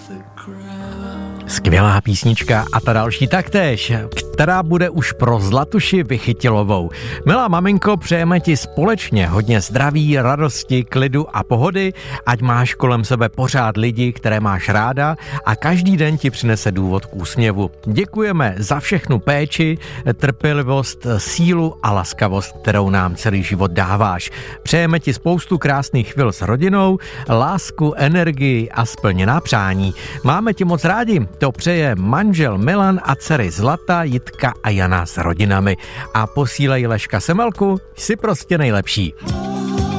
Skvělá písnička a ta další taktéž, která bude už pro Zlatuši Vychytilovou. Milá maminko, přejeme ti společně hodně zdraví, radosti, klidu a pohody, ať máš kolem sebe pořád lidi, které máš ráda a každý den ti přinese důvod k úsměvu. Děkujeme za všechnu péči, trpělivost, sílu a laskavost, kterou nám celý život dáváš. Přejeme ti spoustu krásných chvil s rodinou, lásku, energii a splněná přání. Máme tě moc rádi. To přeje manžel Milan a dcery Zlata, Jitka a Jana s rodinami. A posílej Leška Semelku, jsi prostě nejlepší.